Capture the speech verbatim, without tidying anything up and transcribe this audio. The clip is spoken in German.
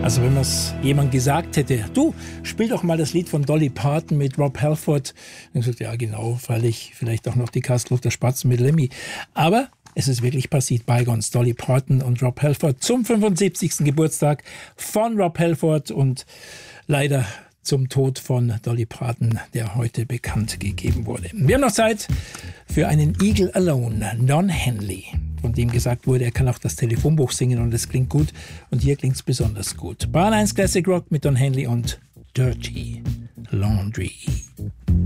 Also wenn es jemand gesagt hätte, du, spiel doch mal das Lied von Dolly Parton mit Rob Halford. Dann gesagt, ja genau, weil ich vielleicht auch noch die Kastelruther Spatzen mit Lemmy. Aber es ist wirklich passiert, Bygones, Dolly Parton und Rob Halford zum fünfundsiebzigsten Geburtstag von Rob Halford und leider zum Tod von Dolly Parton, der heute bekannt gegeben wurde. Wir haben noch Zeit für einen Eagle Alone, Don Henley, von dem gesagt wurde, er kann auch das Telefonbuch singen und es klingt gut. Und hier klingt es besonders gut. Bahn eins Classic Rock mit Don Henley und Dirty Laundry.